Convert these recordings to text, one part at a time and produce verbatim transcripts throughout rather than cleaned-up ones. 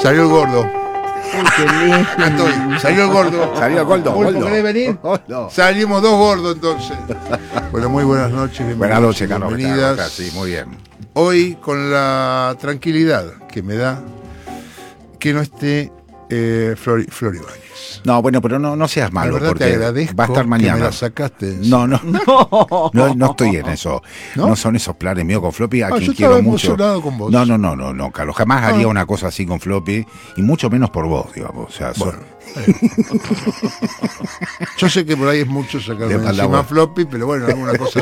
Salió el gordo. Uy, qué lindo. Acá estoy. Salió el gordo. Salió el gordo. Pulpo, gordo. ¿querés venir? Gordo. Salimos dos gordos entonces. Bueno, muy buenas noches. Buenas noches, Carlos. Bienvenidas. Sí, muy bien. Hoy con la tranquilidad que me da que no esté eh, Flor, Flor Ibáñez. No, bueno, pero no, no seas La malo, verdad porque te agradezco va a estar que mañana. me la sacaste. No, no, No. no, no estoy en eso. ¿No? ¿No? son esos planes míos con Floppy, a Ah, quien yo quiero estaba mucho. emocionado con vos. No, no, no, no, no, Carlos. Jamás Ah. haría una cosa así con Floppy, y mucho menos por vos, digamos. O sea, son- Bueno, eh. Yo sé que por ahí es mucho sacarme Le encima mandamos. Floppy, pero bueno, alguna cosa.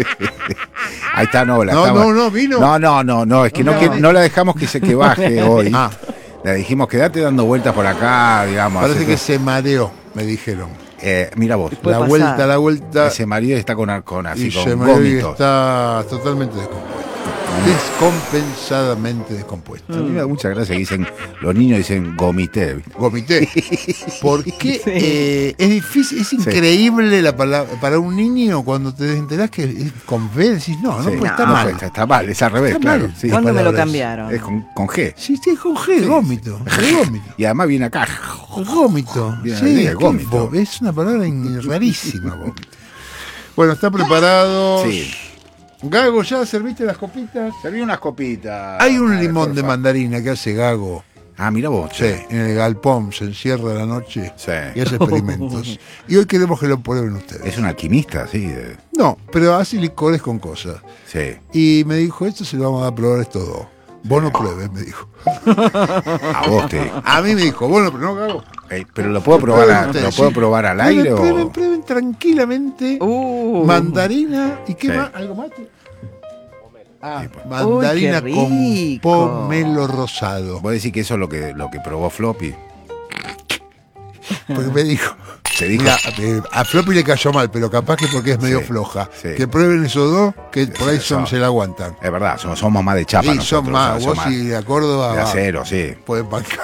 Ahí está, no, la No, estaba- no, no, vino. No, no, no, no, es que no, No, que- no. no la dejamos que se que baje hoy. Ah. Le dijimos, quédate dando vueltas por acá, digamos. Parece hace- que se mareó, me dijeron. Eh, mira vos, Puede La pasar. vuelta, la vuelta. ese marido está con, con así, Y se con mareó y vómitos. está totalmente descompuesto. Descompensadamente descompuesto. A mí me da mucha gracia que dicen, los niños dicen gomité. Gomité. Porque Sí. eh, es difícil, es increíble la palabra para un niño cuando te enterás que es con V, decís, no, no Sí. puede estar No, mal. Está, está mal, es al revés, Está claro. mal. Sí. ¿Cuándo me lo palabras. cambiaron? Es con, con G. Sí, sí, es con G, Sí. gómito. Es gómito. Y además viene acá. Gómito. Bien, Sí, bien, es gómito. gómito. Es una palabra in- rarísima, gómito. Bueno, está preparado. Sí. Gago, ¿ya serviste las copitas? Serví unas copitas. Hay un Ay, limón de porfa. mandarina que hace Gago. Ah, mira vos. Sí, en el galpón se encierra la noche Sí. y hace experimentos. Y hoy queremos que lo prueben ustedes. Es un alquimista, sí. de- No, pero hace licores con cosas. Sí. Y me dijo, esto se lo vamos a dar a probar estos dos. Vos no pruebes, me dijo. A vos te digo. A mí me dijo, vos no, pero no, Gago. Eh, pero lo puedo probar, a- Ustedes, lo puedo sí. probar al Prueben, aire prueben, o. prueben tranquilamente. Uh. Mandarina y qué Sí. más, algo más. Ah, pues. mandarina Uy, qué con rico. pomelo rosado. Vos decís que eso es lo que, lo que probó Floppy. Porque me dijo, Te dijo. mira, eh, a Floppy le cayó mal, pero capaz que porque es medio Sí, floja. sí. Que prueben esos dos, que por ahí Sí, son, son- se la aguantan. Es verdad, somos, somos más de chapa. Y son nosotros, más, somos vos más y de Córdoba de va, acero, sí. pueden bancar.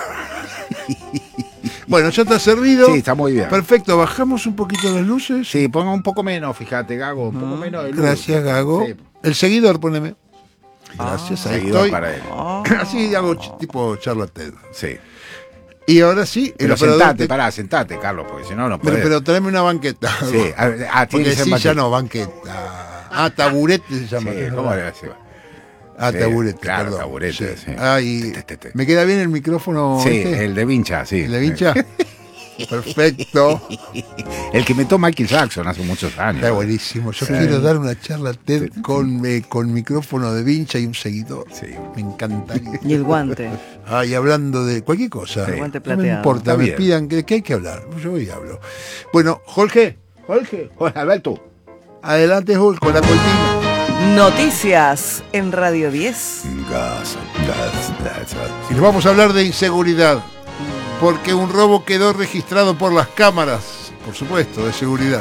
Bueno, ya está servido. Sí, está muy bien. Perfecto, bajamos un poquito las luces. Sí, ponga un poco menos, fíjate, Gago, un poco menos de luz. Gracias, Gago. Sí. El seguidor, poneme. Gracias, ahí Seguidor estoy. para él. Así hago ch- tipo charlatán. Sí. Y ahora sí, el Pero operador sentate, te- pará, sentate, Carlos, porque si no, no Pero, puedes. pero tráeme una banqueta. Sí, ah, ah, tiene Porque que ser silla banqueta. no, banqueta. Ah, taburete se llama. Sí, ¿cómo le hace? Ah, Sí, taburete, claro, perdón. taburete, sí. Ah, y Te, te, te. ¿me queda bien el micrófono? Sí, este? el de Vincha, sí. ¿El de Vincha? Perfecto. El que metió Michael Jackson hace muchos años. Está buenísimo. Yo quiero dar una charla TED con, eh, con micrófono de Vincha y un seguidor. Sí. Me encantaría. Y el guante. Ah, y hablando de cualquier cosa. El guante No me plateado. importa, Está me bien. pidan que, que hay que hablar. Yo voy y hablo. Bueno, Jorge, Jorge, Hola, Alberto. adelante, Jorge, con la cortina. Noticias en Radio diez. Gas, gas, gas, gas. Y nos vamos a hablar de inseguridad. Porque un robo quedó registrado por las cámaras, por supuesto, de seguridad.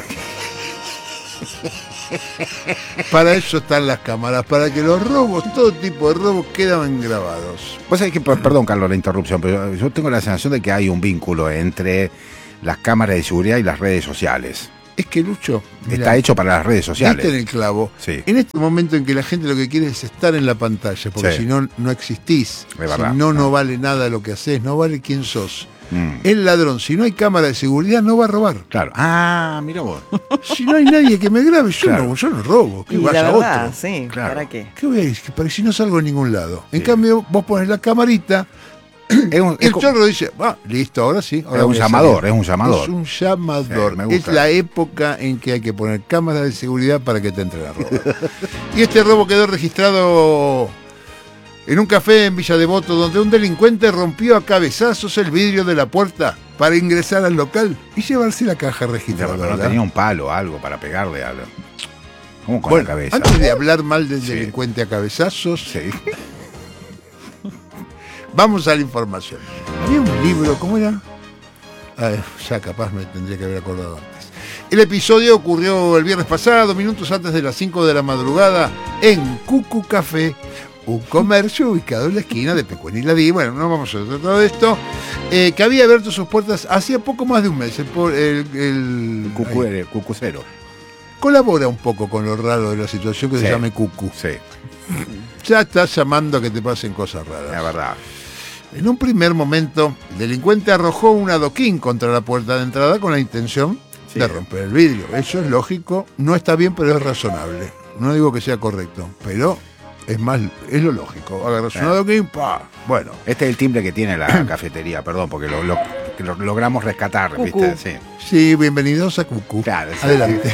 Para eso están las cámaras, para que los robos, todo tipo de robos, quedan grabados. Vos sabés que, per- perdón, Carlos, la interrupción, pero yo tengo la sensación de que hay un vínculo entre las cámaras de seguridad y las redes sociales. Es que, Lucho, mirá, Está hecho para las redes sociales. diste en el clavo. Sí. En este momento en que la gente lo que quiere es estar en la pantalla, porque Sí. si no, no existís. Es verdad. Si no, no vale nada lo que haces, no vale quién sos. Mm, El ladrón, si no hay cámara de seguridad, no va a robar. claro. Ah, mira vos. Si no hay nadie que me grabe, yo, Claro. no, yo no robo. Que Y vaya la verdad, otro. sí, Claro. ¿para qué? ¿Qué voy a decir? Para si no salgo a ningún lado. En Sí. cambio, vos pones la camarita, Es un, es el co- chorro dice, ah, listo, ahora sí. Ahora es un voy a llamador, salir". es un llamador. Es un llamador. Sí, me es gusta. la época en que hay que poner cámaras de seguridad para que te entren a robar. Y este robo quedó registrado en un café en Villa Devoto, donde un delincuente rompió a cabezazos el vidrio de la puerta para ingresar al local y llevarse la caja Pero registradora. no tenía un palo, algo para pegarle a. ¿Cómo con Bueno, la cabeza? antes de hablar mal del Sí. delincuente a cabezazos, Sí. vamos a la información. Había un libro, ¿cómo era? Ah, ya capaz me tendría que haber acordado antes. El episodio ocurrió el viernes pasado, minutos antes de las cinco de la madrugada, en Cucu Café, un comercio ubicado en la esquina de Pecuén y Ladí. Bueno, no vamos a tratar de esto. Eh, que había abierto sus puertas hacía poco más de un mes. El, po- el, el- Cucu- ay, el cucucero. colabora un poco con lo raro de la situación que Sí. se llame Cucu. Sí, Ya estás llamando a que te pasen cosas raras. la verdad. En un primer momento, el delincuente arrojó un adoquín contra la puerta de entrada con la intención Sí. de romper el vidrio. Eso es lógico, no está bien, pero es razonable. No digo que sea correcto, pero es más, es lo lógico. Agarras un Eh. adoquín, pa. Bueno, Este es el timbre que tiene la cafetería, perdón, porque lo, lo- que lo logramos rescatar, Cucú. ¿viste? Sí. sí, bienvenidos a Cucú. Claro, sí. Adelante.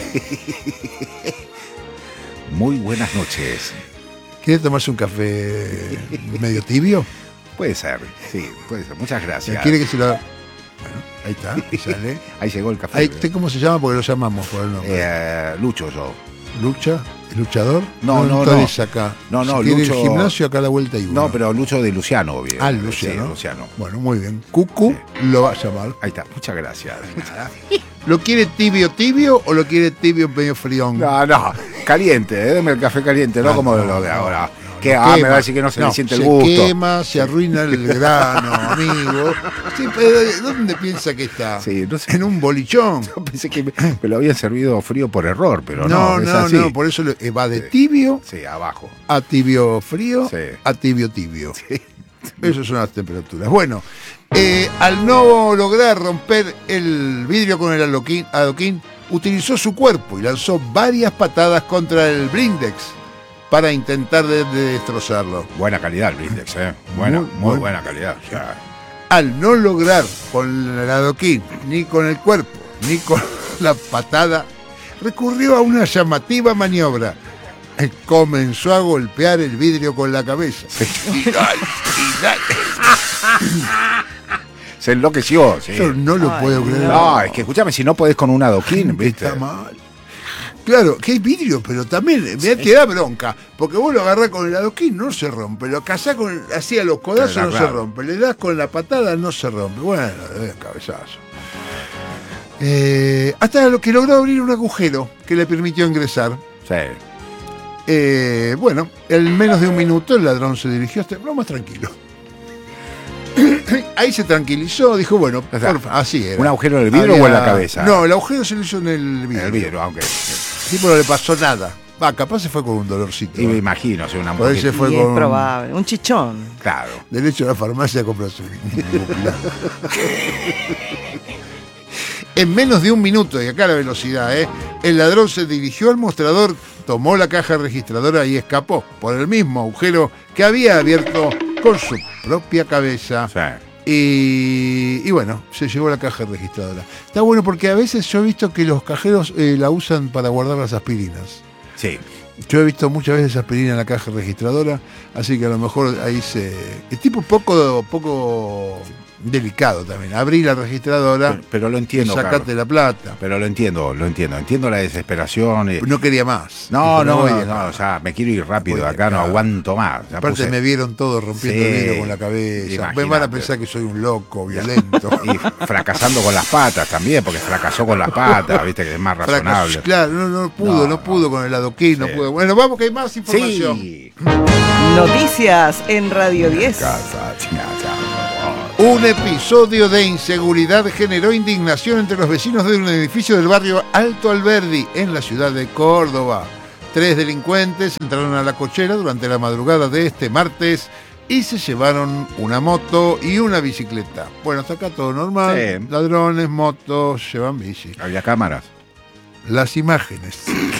Muy buenas noches. ¿Quiere tomarse un café medio tibio? Puede ser, sí, puede ser. Muchas gracias. ¿Quiere que se lo... Bueno, ahí está, ahí sale. Ahí llegó el café. Ahí, ¿usted cómo se llama? Porque lo llamamos por el nombre. Eh, Lucho yo. ¿Lucha? ¿El luchador? No, no, entonces no. acá. No, no, si quiere Lucho- el gimnasio, acá a la vuelta y uno. No, pero Lucho de Luciano, bien. Ah, Luciano. Sí, Luciano. Bueno, muy bien. Cucu lo va a llamar. Ahí está, muchas gracias. ¿Lo quiere tibio tibio o lo quiere tibio medio frión? No, no, caliente, eh, deme el café caliente, no Ah, como no, lo de no, ahora. no, que no, ah, me quema. va a decir que no se le siente el se gusto. quema, se arruina el grano, amigo. Sí, pero ¿dónde piensa que está? Sí, no sé. En un bolichón. Yo pensé que me, me lo habían servido frío por error, pero No, no, es no, así. no, por eso le- eh, va de Sí. tibio Sí, abajo. a tibio frío Sí. a tibio tibio. Esas son las temperaturas. Bueno, eh, al no lograr romper el vidrio con el adoquín, adoquín, utilizó su cuerpo y lanzó varias patadas contra el blindex para intentar de, de destrozarlo. Buena calidad el blindex, eh. Buena, Muy muy, bueno. buena calidad. O sea, Al no lograr con el adoquín, ni con el cuerpo, ni con la patada, recurrió a una llamativa maniobra. Eh, Comenzó a golpear el vidrio con la cabeza. Y dale, y dale. se enloqueció, sí. Yo no lo Ay, puedo creer. No, es que escúchame, si no podés con un adoquín, ¿viste? Está mal. Claro, que hay vidrio, pero también me te da bronca, porque vos lo agarrás con el adoquín, no se rompe, lo cazás con, así a los codazos, Claro, no claro. se rompe, le das con la patada, no se rompe. Bueno, le doy un cabezazo. Eh, hasta lo que logró abrir un agujero que le permitió ingresar. Sí. Eh, bueno, en menos de un minuto el ladrón se dirigió hasta... No, más tranquilo. Ahí se tranquilizó, dijo, bueno, O sea, porfa, así era. ¿un agujero en el vidrio o en la cabeza? No, el agujero se le hizo en el En vidrio. el vidrio, aunque. El tipo no le pasó nada. Va, capaz se fue con un dolorcito. Y me ¿eh? imagino, o sea, una Por ahí mujer. se fue Y con es probable. Un chichón. Claro. derecho a la farmacia a comprar su En menos de un minuto, y acá la velocidad, ¿eh? El ladrón se dirigió al mostrador, tomó la caja registradora y escapó por el mismo agujero que había abierto con su propia cabeza. Sí. Y, y bueno, se llevó la caja registradora. Está bueno porque a veces yo he visto que los cajeros eh, la usan para guardar las aspirinas. Sí. Yo he visto muchas veces aspirina en la caja registradora, así que a lo mejor ahí se... Es tipo poco, poco delicado también. Abrí la registradora Pero, pero lo y entiendo, sacate Carlos. la plata. Pero lo entiendo, lo entiendo. Entiendo la desesperación. y- No quería más. No, Dijo, no, voy no, de no, acá. o sea, me quiero ir rápido Voy de de acá, no acá. aguanto más. Ya Aparte puse- me vieron todos rompiendo Sí, el vidrio con la cabeza. Me van a imagínate. pensar que soy un loco, violento. Y fracasando con las patas también, porque fracasó con las patas, viste que es más Fracasó. razonable. Claro, no, no pudo, No, no, pudo con el adoquín, no Sí. pudo. Bueno, vamos que hay más información. Sí. Noticias en Radio diez. Casa, chingada, Un episodio de inseguridad generó indignación entre los vecinos de un edificio del barrio Alto Alberdi, en la ciudad de Córdoba. Tres delincuentes entraron a la cochera durante la madrugada de este martes y se llevaron una moto y una bicicleta. Bueno, hasta acá todo normal. Sí. Ladrones, motos, llevan bici. Había cámaras. Las imágenes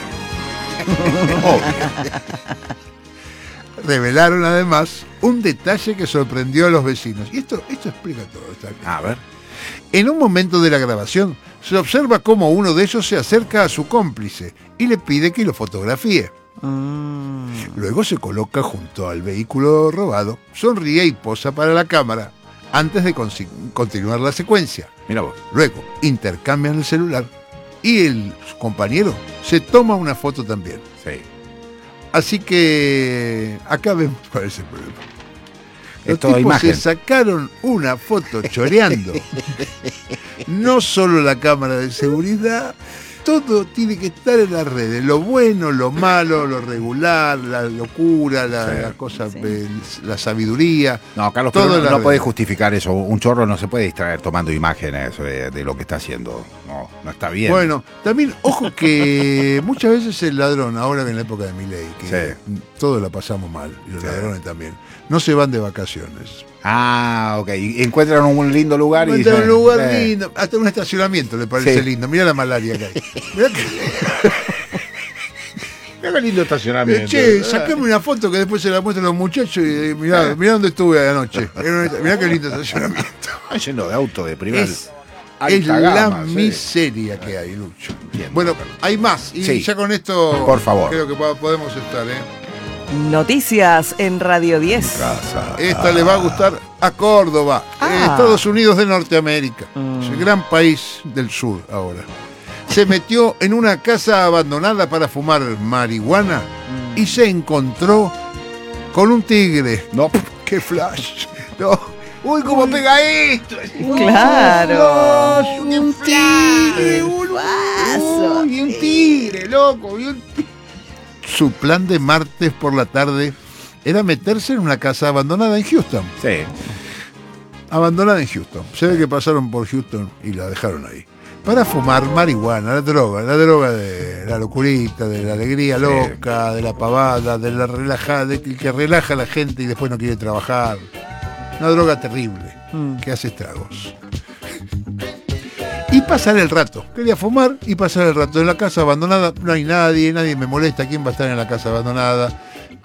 revelaron además un detalle que sorprendió a los vecinos. Y esto, esto explica todo. Está bien. A ver. En un momento de la grabación, se observa cómo uno de ellos se acerca a su cómplice y le pide que lo fotografíe. Mm. Luego se coloca junto al vehículo robado, sonríe y posa para la cámara antes de consi- continuar la secuencia. Mira vos. Luego intercambian el celular y el su compañero se toma una foto también. Sí. Así que acá vemos cuál es el problema. Los Es toda tipos imagen. se sacaron una foto choreando. No solo la cámara de seguridad, todo tiene que estar en las redes. Lo bueno, lo malo, lo regular, la locura, la, Sí. la cosa, Sí. eh, la sabiduría. No, Carlos, Todo pero en no, la no podés red. justificar eso. Un chorro no se puede distraer tomando imágenes eh, de lo que está haciendo. No, no, no está bien. Bueno, también, ojo que muchas veces el ladrón, ahora en la época de Milei, que Sí. todos la pasamos mal, y los Sí. ladrones también, no se van de vacaciones. Ah, ok. Y encuentran un lindo lugar y Encuentran dicen, un lugar eh, lindo, hasta un estacionamiento le parece Sí. lindo. Mirá la malaria que hay. Mirá que, Qué lindo estacionamiento. che, sacame una foto que después se la muestran a los muchachos y mirá, mirá dónde estuve anoche. Mirá qué lindo estacionamiento. Está lleno de autos de primera. Es, alta es la gama, sí. miseria que hay, Lucho. Bien, Bueno, hay más. Y Sí. ya con esto, Por favor. creo que po- podemos estar, ¿eh? Noticias en Radio diez. Casa. Esta le va a gustar a Córdoba, Ah. eh, Estados Unidos de Norteamérica. Mm. Es el gran país del sur ahora. Se metió en una casa abandonada para fumar marihuana y se encontró con un tigre. No, ¡Qué flash! No. ¡Uy, cómo pega esto! Claro. ¡Uy, un tigre! un- Guaso. ¡Uy, un tigre, loco! y un ti- Su plan de martes por la tarde era meterse en una casa abandonada en Houston. sí. Abandonada en Houston. Se ve que pasaron por Houston y la dejaron ahí. Para fumar marihuana, la droga, la droga de la locurita, de la alegría loca, de la pavada, de la relajada, de que, que relaja a la gente y después no quiere trabajar. Una droga terrible, Mm. que hace estragos. Y pasar el rato. Quería fumar y pasar el rato. En la casa abandonada no hay nadie, nadie me molesta. ¿Quién va a estar en la casa abandonada?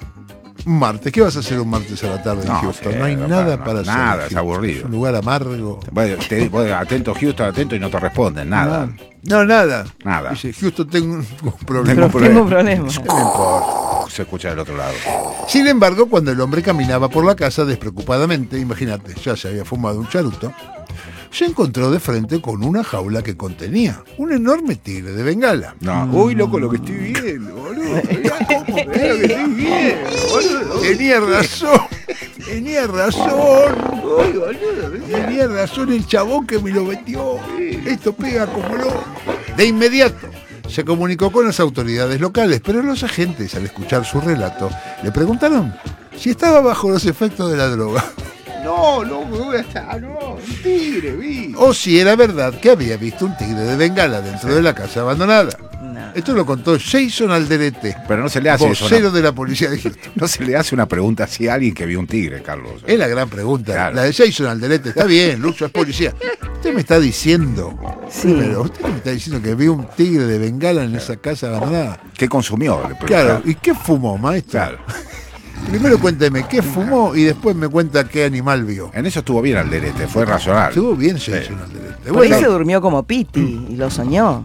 Un martes. ¿Qué vas a hacer un martes a la tarde en No, Houston? sí, no hay no, nada no, para hacer. nada, en es Houston. aburrido. Es un lugar amargo. Bueno, te, vos, atento Houston, atento y no te responden, nada. No, nada. Nada. Dice, Houston, tengo un un problema. Tengo un Tengo un problema. ¿Qué me importa? Se escucha del otro lado. Sin embargo, cuando el hombre caminaba por la casa despreocupadamente, imagínate, ya se había fumado un charuto, se encontró de frente con una jaula que contenía un enorme tigre de Bengala. No. Uy, loco, lo que estoy viendo, boludo. Mirá cómo, mirá lo que estoy viendo, boludo. Tenía razón, tenía razón. Uy, boludo, tenía razón el chabón que me lo metió. Esto pega como loco. De inmediato se comunicó con las autoridades locales, pero los agentes, al escuchar su relato, le preguntaron si estaba bajo los efectos de la droga. No, loco, está, no, un tigre, vi. O si era verdad que había visto un tigre de Bengala dentro de la casa abandonada. No. Esto lo contó Jason Alderete, Pero no se le hace eso. vocero No, de la policía de Houston. no se le hace una pregunta así a alguien que vio un tigre, Carlos. Es la gran pregunta. Claro. La de Jason Alderete. Está bien, Lucho es policía. Usted me está diciendo, Sí. pero usted me está diciendo que vio un tigre de Bengala en esa casa abandonada. ¿Qué consumió? Le pregunté. Claro, ¿y qué fumó, maestro? Claro. Primero cuénteme qué fumó y después me cuenta qué animal vio. En eso estuvo bien Alderete, fue racional. Estuvo bien Jason Alderete. Por ahí Bueno, se durmió como Piti y lo soñó.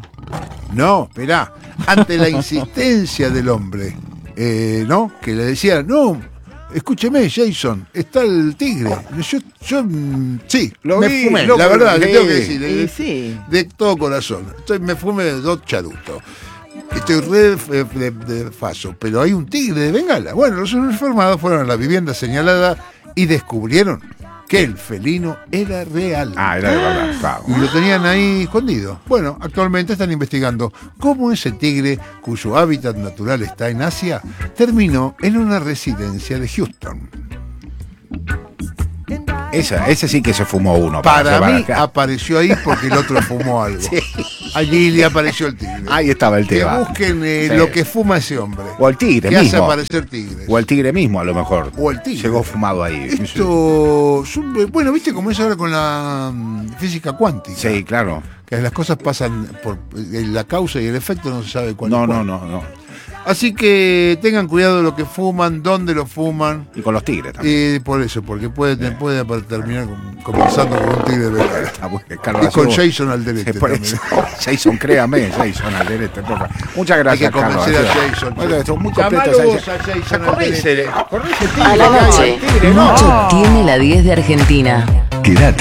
no, esperá. Ante la insistencia del hombre, eh, ¿no? Que le decía, no, escúcheme, Jason, está el tigre. Yo, yo mm, sí, Lo me vi, fumé, loco, la verdad, lo le vi. tengo que decir, Y de, sí. de todo corazón. Estoy, me fumé dos charutos. Estoy re de, de, de faso, pero hay un tigre de Bengala. Bueno, los uniformados fueron a la vivienda señalada y descubrieron que el felino era real. Ah, era de verdad, claro. Y lo tenían ahí escondido. Bueno, actualmente están investigando cómo ese tigre, cuyo hábitat natural está en Asia, terminó en una residencia de Houston. Esa, ese sí que se fumó uno. Para llevar mí acá. apareció ahí porque el otro fumó algo. Allí le apareció el tigre. Ahí estaba el Que tema. busquen eh, Sí. lo que fuma ese hombre. O el tigre que hace mismo. aparecer tigres. O el tigre mismo, a lo mejor. O el tigre. Llegó fumado ahí. Esto, son- bueno, viste cómo es ahora con la mm, física cuántica. Sí, claro. Que las cosas pasan por eh, la causa y el efecto, no se sabe cuál No, es no, cuál. no, no. Así que tengan cuidado de lo que fuman, dónde lo fuman. Y con los tigres también. Y por eso, porque puede, puede terminar con- comenzando con un tigre de Bengala. Ah, bueno, Carlos, Y con hacemos- Jason Alderete Sí, por también. eso. Jason, créame, Jason Alderete, por favor. Muchas gracias, Hay que convencer Carlos. a Jason. Bueno, esto es muy Llamalo completo. vos a Jason Correse, Alderete. correse, tigre. A la que hay, noche, tigre, no. Nacho tiene la diez de Argentina. Quédate